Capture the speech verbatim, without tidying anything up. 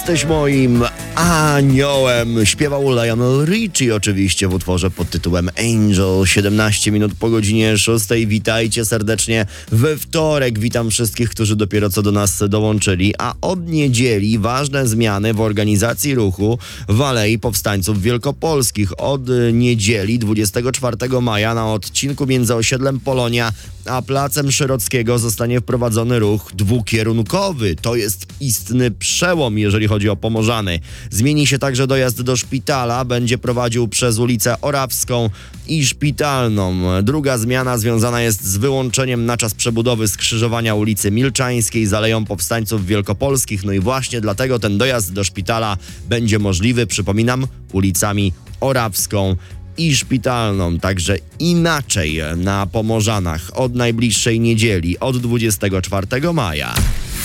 Jesteś moim aniołem. Śpiewał Lionel Richie oczywiście w utworze pod tytułem Angel. siedemnaście minut po godzinie szóstej. Witajcie serdecznie we wtorek. Witam wszystkich, którzy dopiero co do nas dołączyli. A od niedzieli ważne zmiany w organizacji ruchu w Alei Powstańców Wielkopolskich. Od niedzieli dwudziestego czwartego maja na odcinku między osiedlem Polonia a Placem Szerockiego zostanie wprowadzony ruch dwukierunkowy. To jest istny przełom, jeżeli chodzi o Pomorzany. Zmieni się także dojazd do szpitala, będzie prowadził przez ulicę Orawską i Szpitalną. Druga zmiana związana jest z wyłączeniem na czas przebudowy skrzyżowania ulicy Milczańskiej z Aleją Powstańców Wielkopolskich. No i właśnie dlatego ten dojazd do szpitala będzie możliwy, przypominam, ulicami Orawską i Szpitalną. Także inaczej na Pomorzanach od najbliższej niedzieli, od dwudziestego czwartego maja.